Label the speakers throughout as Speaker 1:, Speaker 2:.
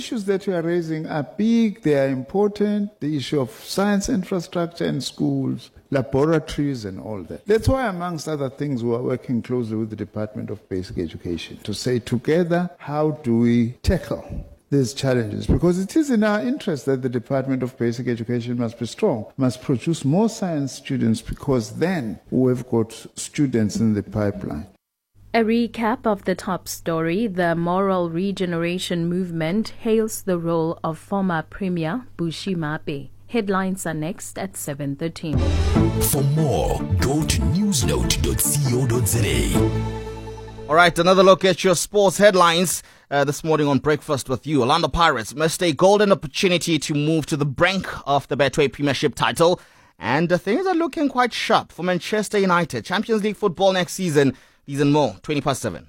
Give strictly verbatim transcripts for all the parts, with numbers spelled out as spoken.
Speaker 1: issues that you are raising are big, they are important, the issue of science infrastructure in schools, laboratories and all that. That's why, amongst other things, we are working closely with the Department of Basic Education to say together, how do we tackle these challenges? Because it is in our interest that the Department of Basic Education must be strong, must produce more science students, because then we've got students in the pipeline.
Speaker 2: A recap of the top story. The Moral Regeneration Movement hails the role of former Premier Bushy Mape. Headlines are next at seven thirteen.
Speaker 3: For more, go to newsnote dot co dot za.
Speaker 4: All right, another look at your sports headlines uh, this morning on Breakfast with You. Orlando Pirates missed a golden opportunity to move to the brink of the Betway Premiership title, and uh, things are looking quite sharp for Manchester United. Champions League football next season. These and more, twenty past seven.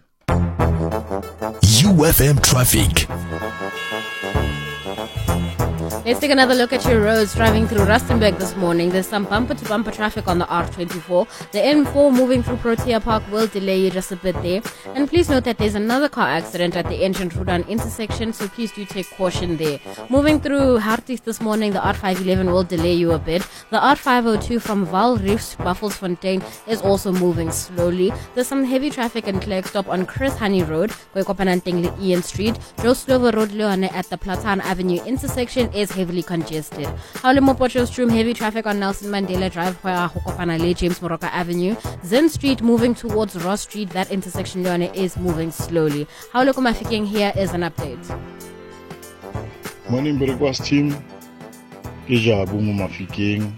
Speaker 3: U F M traffic.
Speaker 5: Let's take another look at your roads driving through Rustenburg this morning. There's some bumper-to-bumper traffic on the R twenty-four. The N four moving through Protea Park will delay you just a bit there. And please note that there's another car accident at the Ancient Rudan intersection, so please do take caution there. Moving through Harties this morning, the R five eleven will delay you a bit. The R five oh two from Val Reefs to Buffelsfontein is also moving slowly. There's some heavy traffic in Klerksdorp on Chris Honey Road, Kwekopananting Ian Street. Joe Slover Road Leone at the Platan Avenue intersection is heavily congested. Haulemo Potchefstroom, heavy traffic on Nelson Mandela Drive, Hokopana James Moroka Avenue. Zen Street moving towards Ross Street, that intersection Leone is moving slowly. Hauleko Mafikeng, here is an update.
Speaker 6: Morning Breakfast team. Kejabu mo Mafikeng.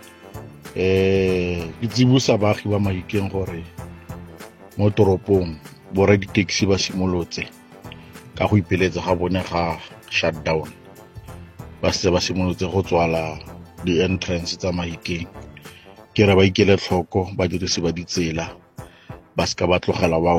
Speaker 6: Eh, Kitsibusa baagi ba Mahikeng gore mo toropong bore di taxi ba simolotse ka go ipeletsa ga bone ga shutdown. Ba se ba simolotse go tswala di entrance tsa Mahikeng. Ke re ba ikele tlhoko ba dirise ba ditsela ba ska ba tlogela ba